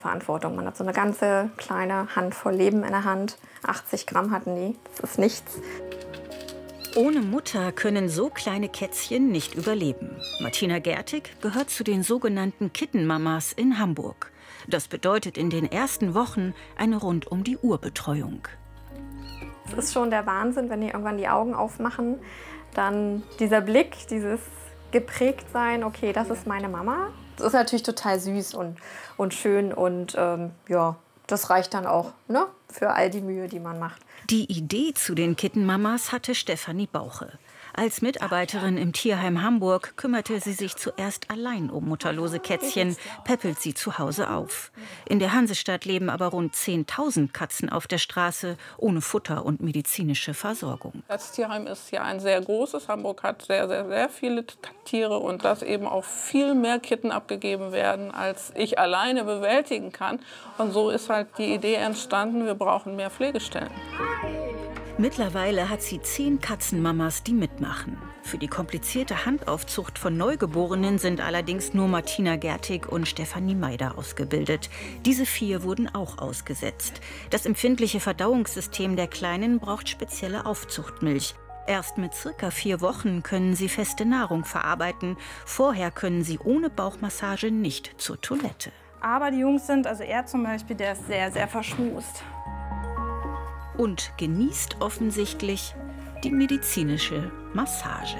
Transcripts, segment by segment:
Verantwortung. Man hat so eine ganze kleine Handvoll Leben in der Hand. 80 Gramm hatten die, das ist nichts. Ohne Mutter können so kleine Kätzchen nicht überleben. Martina Gertig gehört zu den sogenannten Kittenmamas in Hamburg. Das bedeutet in den ersten Wochen eine rund-um-die-Uhr-Betreuung. Es ist schon der Wahnsinn, wenn die irgendwann die Augen aufmachen, dann dieser Blick, dieses geprägt sein, okay, das ist meine Mama. Das ist natürlich total süß und schön und ja, das reicht dann auch, ne, für all die Mühe, die man macht. Die Idee zu den Kittenmamas hatte Stefanie Bauche. Als Mitarbeiterin im Tierheim Hamburg kümmerte sie sich zuerst allein um mutterlose Kätzchen, päppelt sie zu Hause auf. In der Hansestadt leben aber rund 10.000 Katzen auf der Straße, ohne Futter und medizinische Versorgung. Das Tierheim ist ja ein sehr großes. Hamburg hat sehr viele Tiere und dass eben auch viel mehr Kitten abgegeben werden, als ich alleine bewältigen kann. Und so ist halt die Idee entstanden, wir brauchen mehr Pflegestellen. Mittlerweile hat sie 10 Katzenmamas, die mitmachen. Für die komplizierte Handaufzucht von Neugeborenen sind allerdings nur Martina Gertig und Stefanie Meider ausgebildet. Diese 4 wurden auch ausgesetzt. Das empfindliche Verdauungssystem der Kleinen braucht spezielle Aufzuchtmilch. Erst mit circa 4 Wochen können sie feste Nahrung verarbeiten. Vorher können sie ohne Bauchmassage nicht zur Toilette. Aber die Jungs sind, also er zum Beispiel, der ist sehr verschmust. Und genießt offensichtlich die medizinische Massage.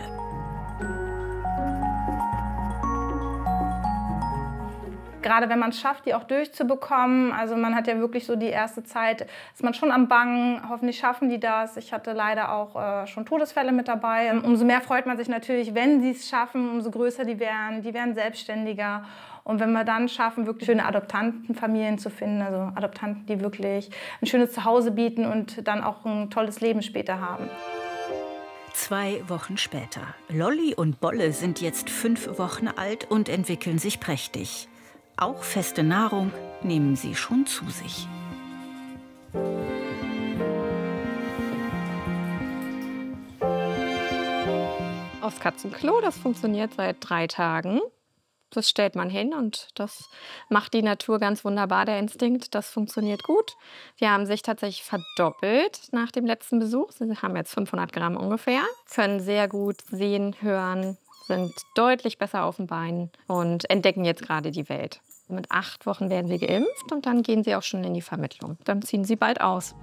Gerade wenn man es schafft, die auch durchzubekommen, also man hat ja wirklich so die erste Zeit, ist man schon am Bangen, hoffentlich schaffen die das. Ich hatte leider auch schon Todesfälle mit dabei. Umso mehr freut man sich natürlich, wenn sie es schaffen, umso größer die werden selbstständiger. Und wenn wir dann schaffen, wirklich schöne Adoptantenfamilien zu finden, also Adoptanten, die wirklich ein schönes Zuhause bieten und dann auch ein tolles Leben später haben. 2 Wochen später. Lolli und Bolle sind jetzt 5 Wochen alt und entwickeln sich prächtig. Auch feste Nahrung nehmen sie schon zu sich. Aufs Katzenklo, das funktioniert seit 3 Tagen. Das stellt man hin und das macht die Natur ganz wunderbar, der Instinkt. Das funktioniert gut. Die haben sich tatsächlich verdoppelt nach dem letzten Besuch. Sie haben jetzt 500 Gramm ungefähr, können sehr gut sehen, hören, sind deutlich besser auf den Beinen und entdecken jetzt gerade die Welt. Mit 8 Wochen werden sie geimpft und dann gehen sie auch schon in die Vermittlung. Dann ziehen sie bald aus.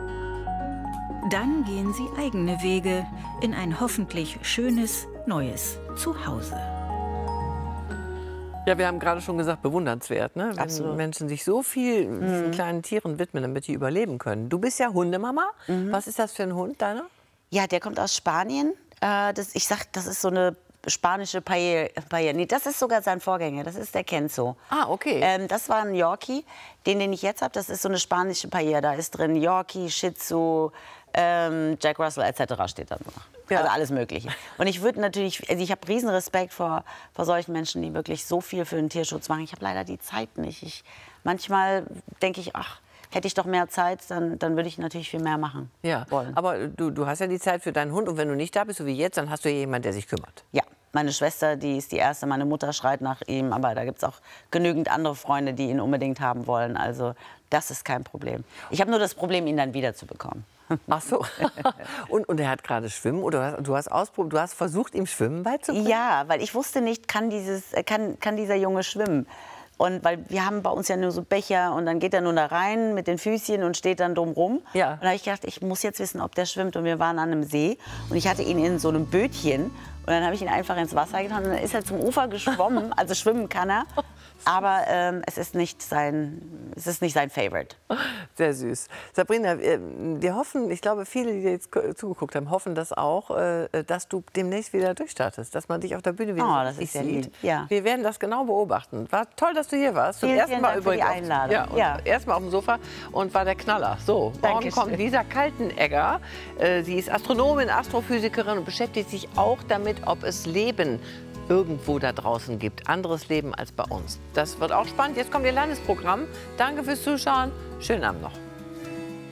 Dann gehen sie eigene Wege in ein hoffentlich schönes, neues Zuhause. Ja, wir haben gerade schon gesagt, bewundernswert, ne? Wenn Absolut. Menschen sich so viel diesen kleinen Tieren widmen, damit die überleben können. Du bist ja Hundemama. Was ist das für ein Hund, deiner? Ja, der kommt aus Spanien. Ich sag, das ist so eine spanische Paella. Nee, das ist sogar sein Vorgänger. Das ist der Kenzo. Ah, okay. Das war ein Yorkie. Den ich jetzt habe, das ist so eine spanische Paella. Da ist drin Yorkie, Shih Tzu, Jack Russell etc. steht da noch. Ja. Also alles Mögliche. Und ich würde natürlich, also ich habe riesen Respekt vor solchen Menschen, die wirklich so viel für den Tierschutz machen. Ich habe leider die Zeit nicht. Manchmal denke ich, ach, hätte ich doch mehr Zeit, dann würde ich natürlich viel mehr machen wollen. Aber du hast ja die Zeit für deinen Hund und wenn du nicht da bist, so wie jetzt, dann hast du ja jemanden, der sich kümmert. Ja, meine Schwester, die ist die erste, meine Mutter schreit nach ihm, aber da gibt es auch genügend andere Freunde, die ihn unbedingt haben wollen. Also das ist kein Problem. Ich habe nur das Problem, ihn dann wiederzubekommen. Ach so. Und er hat gerade Schwimmen oder du hast versucht, ihm Schwimmen beizubringen? Ja, weil ich wusste nicht, kann dieser Junge schwimmen. Und weil wir haben bei uns ja nur so Becher und dann geht er nur da rein mit den Füßchen und steht dann drum rum. Ja. Und da habe ich gedacht, ich muss jetzt wissen, ob der schwimmt. Und wir waren an einem See und ich hatte ihn in so einem Bötchen. Und dann habe ich ihn einfach ins Wasser getan und dann ist er zum Ufer geschwommen. Also schwimmen kann er. Aber es ist nicht sein Favorite. Sehr süß. Sabrina, wir hoffen, ich glaube, viele, die jetzt zugeguckt haben, hoffen das auch, dass du demnächst wieder durchstartest, dass man dich auf der Bühne wieder das ist sehr lieb. sieht. Ja. Wir werden das genau beobachten. War toll, dass du hier warst. Zum Vielen ersten Mal Dank für die übrigens. Einladung. Ja, erstmal auf dem Sofa und war der Knaller. So, morgen Dankeschön. kommt Lisa Kaltenegger. Sie ist Astronomin, Astrophysikerin und beschäftigt sich auch damit, ob es Leben irgendwo da draußen gibt. Anderes Leben als bei uns. Das wird auch spannend. Jetzt kommt Ihr Landesprogramm. Danke fürs Zuschauen. Schönen Abend noch.